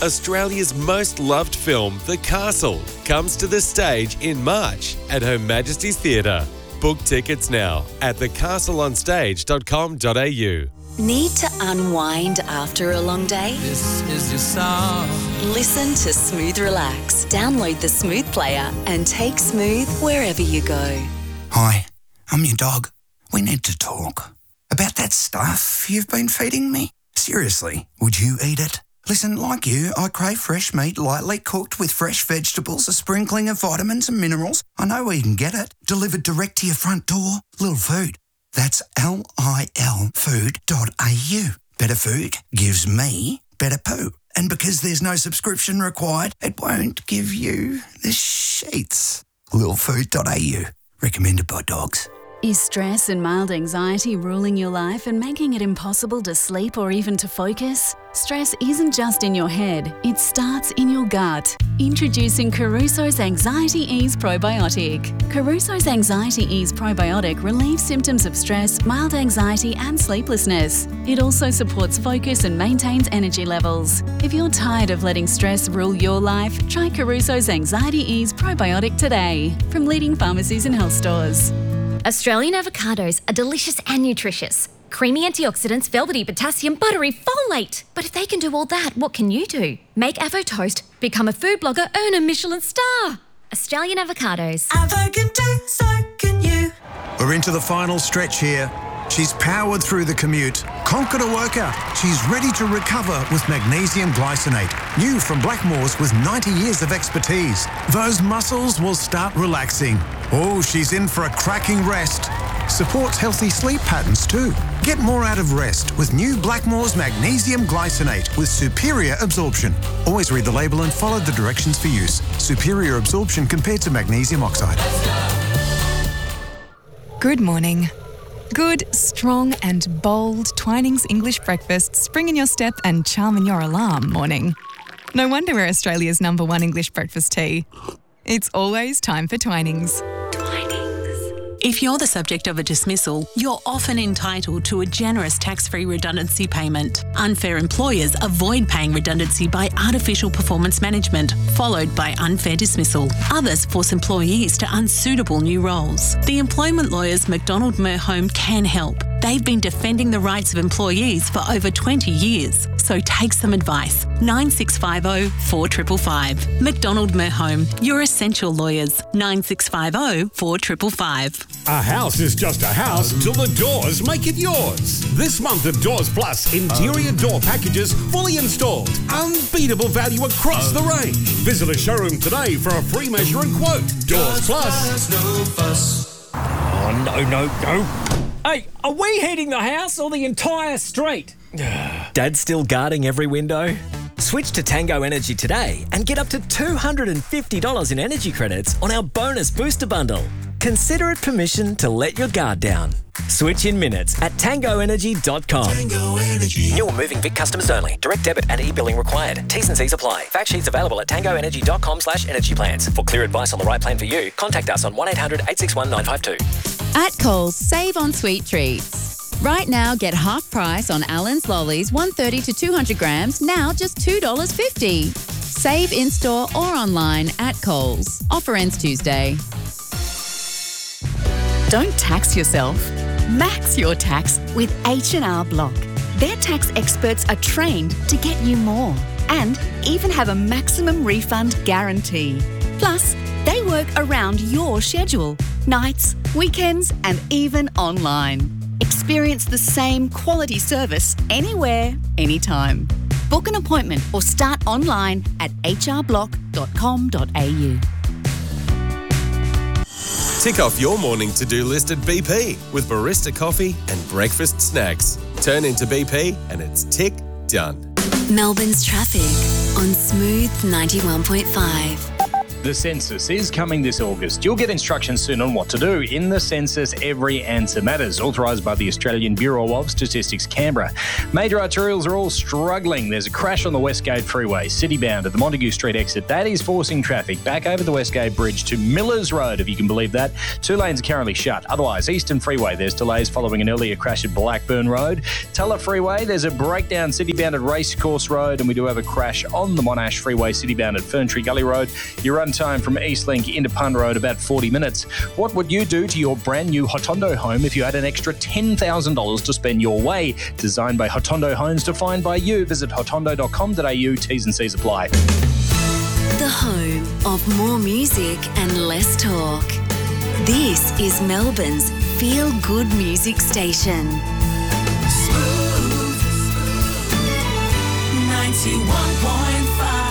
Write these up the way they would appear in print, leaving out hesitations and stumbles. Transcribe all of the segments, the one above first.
Australia's most loved film, The Castle, comes to the stage in March at Her Majesty's Theatre. Book tickets now at thecastleonstage.com.au. Need to unwind after a long day? This is your song. Listen to Smooth Relax. Download the Smooth player and take Smooth wherever you go. Hi, I'm your dog. We need to talk about that stuff you've been feeding me. Seriously, would you eat it? Listen, like you, I crave fresh meat lightly cooked with fresh vegetables, a sprinkling of vitamins and minerals. I know where you can get it. Delivered direct to your front door. Lil Food. That's LIL food.au. Better food gives me better poo. And because there's no subscription required, it won't give you the sheets. Lilfood.au. Recommended by dogs. Is stress and mild anxiety ruling your life and making it impossible to sleep or even to focus? Stress isn't just in your head, it starts in your gut. Introducing Caruso's Anxiety Ease Probiotic. Caruso's Anxiety Ease Probiotic relieves symptoms of stress, mild anxiety and sleeplessness. It also supports focus and maintains energy levels. If you're tired of letting stress rule your life, try Caruso's Anxiety Ease Probiotic today from leading pharmacies and health stores. Australian avocados are delicious and nutritious. Creamy antioxidants, velvety potassium, buttery folate. But if they can do all that, what can you do? Make Avo Toast, become a food blogger, earn a Michelin star. Australian avocados. Avo can do, so can you. We're into the final stretch here. She's powered through the commute, conquered a workout. She's ready to recover with magnesium glycinate. New from Blackmores with 90 years of expertise. Those muscles will start relaxing. Oh, she's in for a cracking rest. Supports healthy sleep patterns too. Get more out of rest with new Blackmores magnesium glycinate with superior absorption. Always read the label and follow the directions for use. Superior absorption compared to magnesium oxide. Good morning. Good, strong and bold Twinings English breakfast spring in your step and charm in your alarm morning. No wonder we're Australia's #1 English breakfast tea. It's always time for Twinings. If you're the subject of a dismissal, you're often entitled to a generous tax-free redundancy payment. Unfair employers avoid paying redundancy by artificial performance management, followed by unfair dismissal. Others force employees to unsuitable new roles. The employment lawyers McDonald Merhome can help. They've been defending the rights of employees for over 20 years. So take some advice. 9650 4555. McDonald Merhome, your essential lawyers. 9650 4555. A house is just a house till the doors make it yours. This month of Doors Plus interior door packages fully installed. Unbeatable value across the range. Visit a showroom today for a free measure and quote. Doors Plus. No fuss. Oh, no. Hey, are we heating the house or the entire street? Dad's still guarding every window? Switch to Tango Energy today and get up to $250 in energy credits on our bonus booster bundle. Consider it permission to let your guard down. Switch in minutes at tangoenergy.com. Tango Energy. New or moving Vic customers only. Direct debit and e-billing required. T's and C's apply. Fact sheets available at tangoenergy.com/energy plans. For clear advice on the right plan for you, contact us on 1800 861 952. At Coles, save on sweet treats. Right now, get half price on Allen's Lollies, 130 to 200 grams, now just $2.50. Save in-store or online at Coles. Offer ends Tuesday. Don't tax yourself. Max your tax with H&R Block. Their tax experts are trained to get you more and even have a maximum refund guarantee. Plus, they work around your schedule, nights, weekends, and even online. Experience the same quality service anywhere, anytime. Book an appointment or start online at hrblock.com.au. Tick off your morning to-do list at BP with barista coffee and breakfast snacks. Turn into BP and it's tick done. Melbourne's traffic on Smooth 91.5. The census is coming this August. You'll get instructions soon on what to do. In the census, every answer matters. Authorised by the Australian Bureau of Statistics, Canberra. Major arterials are all struggling. There's a crash on the Westgate Freeway, city-bound at the Montague Street exit. That is forcing traffic back over the Westgate Bridge to Millers Road, if you can believe that. 2 lanes are currently shut. Otherwise, Eastern Freeway, there's delays following an earlier crash at Blackburn Road. Tulla Freeway, there's a breakdown city-bound at Racecourse Road, and we do have a crash on the Monash Freeway, city-bound at Ferntree Gully Road. Your run time from Eastlink into Pun Road, about 40 minutes. What would you do to your brand new Hotondo home if you had an extra $10,000 to spend your way? Designed by Hotondo Homes, defined by you. Visit hotondo.com.au. T's and C's apply. The home of more music and less talk. This is Melbourne's feel-good music station. Smooth 91.5.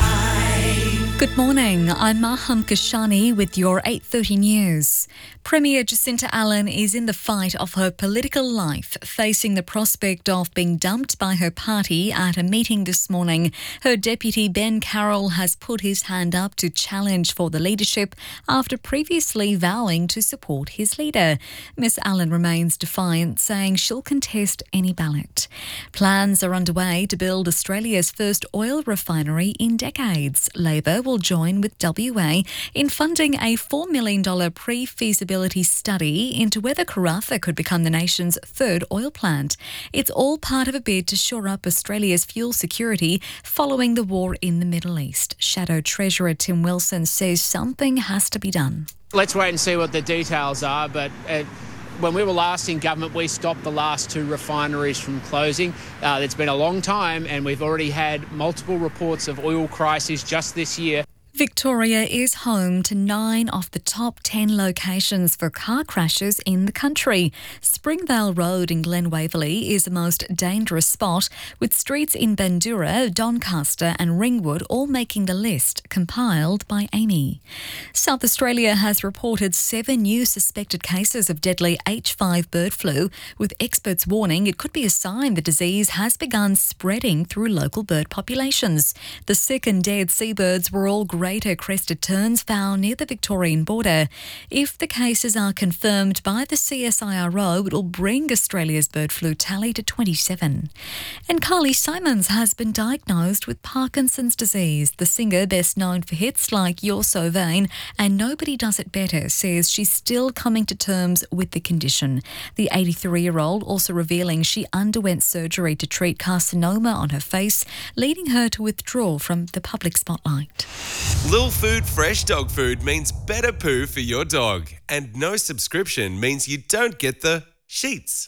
Good morning, I'm Maham Kashani with your 8:30 news. Premier Jacinta Allen is in the fight of her political life, facing the prospect of being dumped by her party at a meeting this morning. Her deputy Ben Carroll has put his hand up to challenge for the leadership after previously vowing to support his leader. Miss Allen remains defiant, saying she'll contest any ballot. Plans are underway to build Australia's first oil refinery in decades. Labor will join with WA in funding a $4 million pre-feasibility study into whether Karratha could become the nation's third oil plant. It's all part of a bid to shore up Australia's fuel security following the war in the Middle East. Shadow Treasurer Tim Wilson says something has to be done. Let's wait and see what the details are, but when we were last in government, we stopped the last 2 refineries from closing. It's been a long time, and we've already had multiple reports of oil crises just this year. Victoria is home to 9 of the top 10 locations for car crashes in the country. Springvale Road in Glen Waverley is the most dangerous spot, with streets in Bandura, Doncaster and Ringwood all making the list, compiled by Amy. South Australia has reported 7 new suspected cases of deadly H5 bird flu, with experts warning it could be a sign the disease has begun spreading through local bird populations. The sick and dead seabirds were all greater crested terns found near the Victorian border. If the cases are confirmed by the CSIRO, it will bring Australia's bird flu tally to 27. And Carly Simons has been diagnosed with Parkinson's disease. The singer, best known for hits like You're So Vain and Nobody Does It Better, says she's still coming to terms with the condition. The 83-year-old also revealing she underwent surgery to treat carcinoma on her face, leading her to withdraw from the public spotlight. Lil Food Fresh Dog Food means better poo for your dog. And no subscription means you don't get the sheets.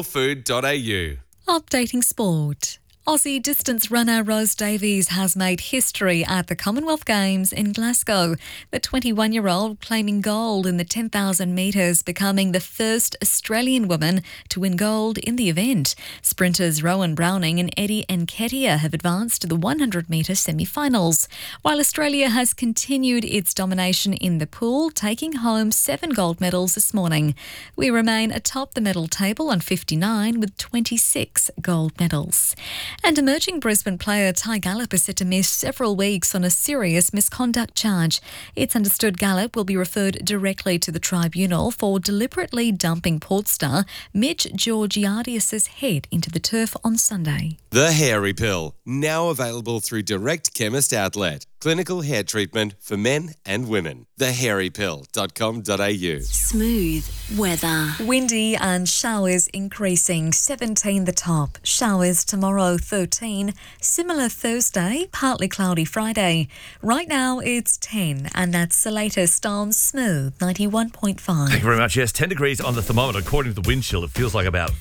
lilfood.au. Updating sport. Aussie distance runner Rose Davies has made history at the Commonwealth Games in Glasgow. The 21-year-old claiming gold in the 10,000 metres, becoming the first Australian woman to win gold in the event. Sprinters Rowan Browning and Eddie Nketiah have advanced to the 100-metre semi-finals, while Australia has continued its domination in the pool, taking home 7 gold medals this morning. We remain atop the medal table on 59 with 26 gold medals. And emerging Brisbane player Ty Gallop is set to miss several weeks on a serious misconduct charge. It's understood Gallop will be referred directly to the tribunal for deliberately dumping Port star Mitch Georgiades' head into the turf on Sunday. The Hairy Pill, now available through Direct Chemist Outlet. Clinical hair treatment for men and women. thehairypill.com.au. Smooth weather. Windy and showers increasing, 17 the top. Showers tomorrow, 13. Similar Thursday, partly cloudy Friday. Right now it's 10, and that's the latest on Smooth 91.5. Thank you very much. Yes, 10 degrees on the thermometer. According to the wind chill, it feels like about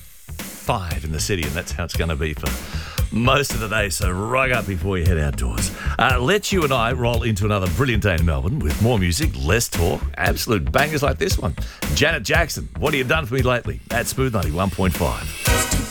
5 in the city, and that's how it's going to be for most of the day, so rug up before you head outdoors. Let you and I roll into another brilliant day in Melbourne with more music, less talk, absolute bangers like this one. Janet Jackson, what have you done for me lately? At Smooth 91.5.